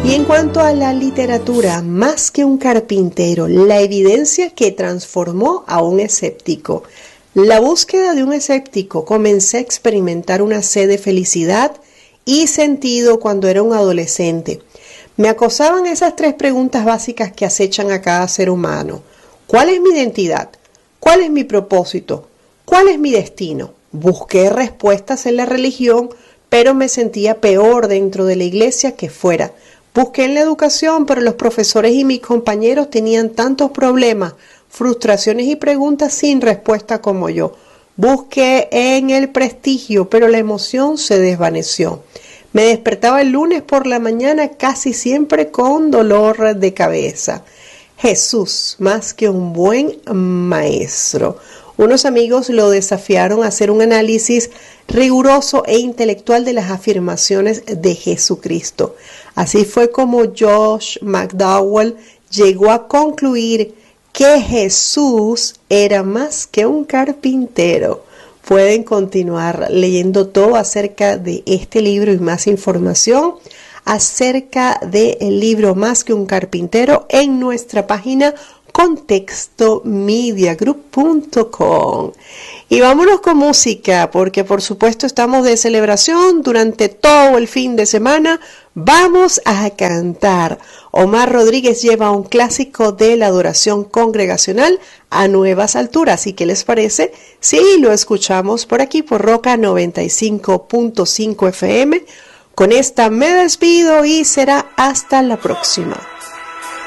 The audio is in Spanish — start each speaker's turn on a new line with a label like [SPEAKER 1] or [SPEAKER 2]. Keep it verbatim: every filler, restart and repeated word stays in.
[SPEAKER 1] Y en cuanto a la literatura, más que un carpintero, la evidencia que transformó a un escéptico. La búsqueda de un escéptico. Comencé a experimentar una sed de felicidad y sentido cuando era un adolescente. Me acosaban esas tres preguntas básicas que acechan a cada ser humano. ¿Cuál es mi identidad? ¿Cuál es mi propósito? ¿Cuál es mi destino? Busqué respuestas en la religión, pero me sentía peor dentro de la iglesia que fuera. Busqué en la educación, pero los profesores y mis compañeros tenían tantos problemas, frustraciones y preguntas sin respuesta como yo. Busqué en el prestigio, pero la emoción se desvaneció. Me despertaba el lunes por la mañana casi siempre con dolor de cabeza. Jesús, más que un buen maestro. Unos amigos lo desafiaron a hacer un análisis riguroso e intelectual de las afirmaciones de Jesucristo. Así fue como Josh McDowell llegó a concluir que Jesús era más que un carpintero. Pueden continuar leyendo todo acerca de este libro y más información acerca del libro Más que un carpintero en nuestra página contexto media group punto com. Y vámonos con música, porque por supuesto estamos de celebración durante todo el fin de semana. Vamos a cantar. Omar Rodríguez lleva un clásico de la adoración congregacional a nuevas alturas. ¿Y qué les parece? Sí, lo escuchamos por aquí por Roca noventa y cinco punto cinco F M. Con esta me despido y será hasta la próxima.